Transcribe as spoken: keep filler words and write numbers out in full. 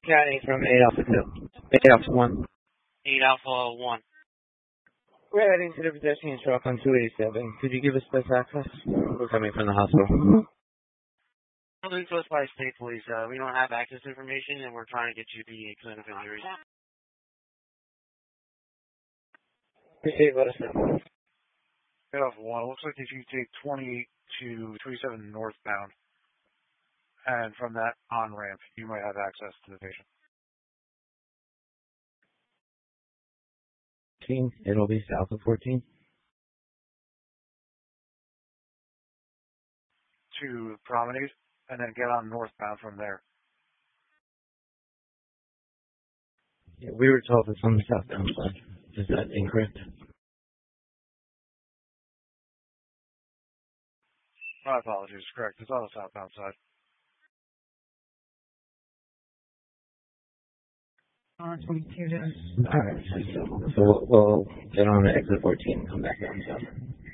County from eight Alpha two. eight Alpha one. eight Alpha one. We're heading to the pedestrian truck on two eighty-seven. Could you give us best access? We're coming from the hospital. We're close by state police. Uh, we don't have access information, and we're trying to get you the clinical injuries. Appreciate what I said. eight Alpha one. It looks like if you take twenty-eight to twenty-seven northbound, and from that on-ramp, you might have access to the patient. It'll be south of fourteen. To Promenade, and then get on northbound from there. Yeah, we were told it's on the southbound side. Is that incorrect? My apologies. Correct. It's on the southbound side. Alright, so we'll, we'll get on to exit fourteen and come back down south.